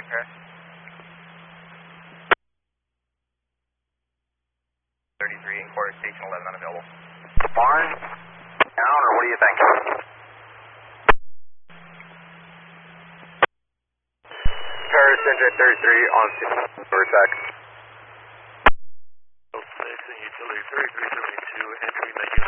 Okay. 33 and quarter station 11 unavailable. Barn down, or what do you think? Paris engine 33 on for a sec. Utility 3372, entry menu